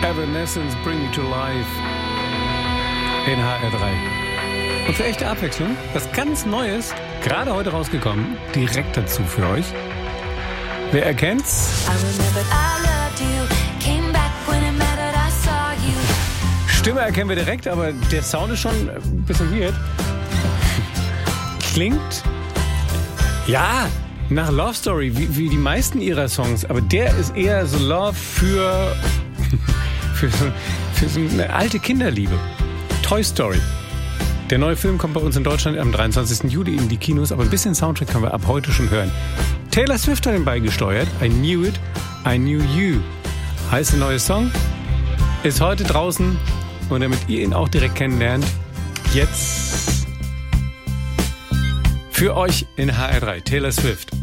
Evanescence, Bring Me to Life in HR3. Und für echte Abwechslung, was ganz Neues, gerade heute rausgekommen, direkt dazu für euch. Wer erkennt's? Stimme erkennen wir direkt, aber der Sound ist schon ein bisschen weird. Klingt, ja, nach Love Story, wie die meisten ihrer Songs. Aber der ist eher so Love für so eine alte Kinderliebe. Toy Story. Der neue Film kommt bei uns in Deutschland am 23. Juli in die Kinos, aber ein bisschen Soundtrack können wir ab heute schon hören. Taylor Swift hat ihn beigesteuert. I Knew It, I Knew You. Heißt der neue Song. Ist heute draußen und damit ihr ihn auch direkt kennenlernt, jetzt für euch in HR3. Taylor Swift.